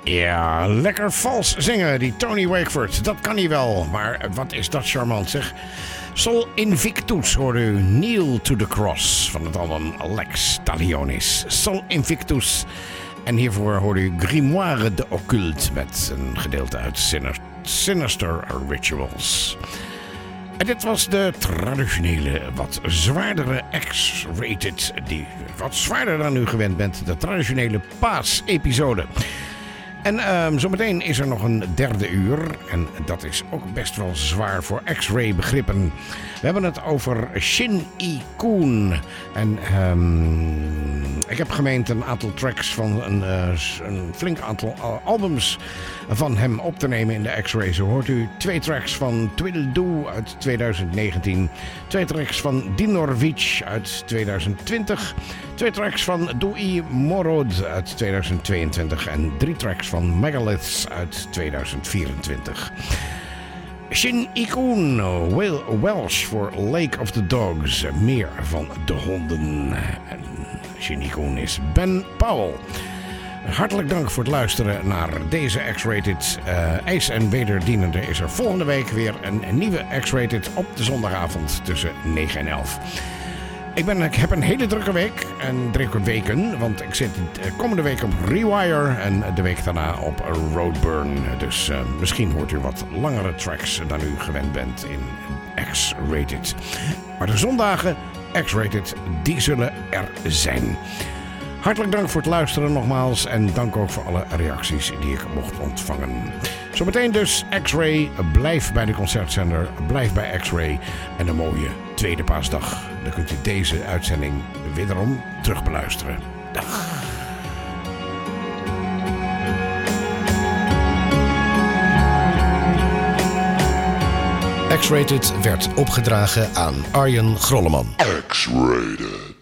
Ja, lekker vals zingen, die Tony Wakeford. Dat kan hij wel, maar wat is dat charmant zeg. Sol Invictus hoorde u Kneel to the Cross van het album Lex Talionis. Sol Invictus. En hiervoor hoorde u Grimoire de Occulte met een gedeelte uit Sinister Rituals. En dit was de traditionele, wat zwaardere X-rated, die wat zwaarder dan u gewend bent, de traditionele paasepisode. En zometeen is er nog een derde uur. En dat is ook best wel zwaar voor X-ray begrippen. We hebben het over Shin-Yi-Koon. En ik heb gemeend een aantal tracks van een flink aantal albums van hem op te nemen in de X-ray. Zo hoort u 2 tracks van Twiddledoo uit 2019. 2 tracks van Dinorvic uit 2020. 2 tracks van Doi Morod uit 2022. En 3 tracks van Megaliths uit 2024. Shin-Yi-Koon, Welsh voor Lake of the Dogs. Meer van de honden. En Shin-Yi-Koon is Ben Powell. Hartelijk dank voor het luisteren naar deze X-Rated. IJs en wederdienende is er volgende week weer een nieuwe X-Rated op de zondagavond tussen 9 en 11. Ik heb een hele drukke week en drukke weken, want ik zit komende week op Rewire en de week daarna op Roadburn. Dus misschien hoort u wat langere tracks dan u gewend bent in X-Rated. Maar de zondagen X-Rated, die zullen er zijn. Hartelijk dank voor het luisteren nogmaals en dank ook voor alle reacties die ik mocht ontvangen. Zometeen dus X-Ray, blijf bij de concertzender, blijf bij X-Ray en een mooie tweede paasdag. Dan kunt u deze uitzending wederom terugbeluisteren. Dag. X-Rated werd opgedragen aan Arjen Grolleman. X-Rated.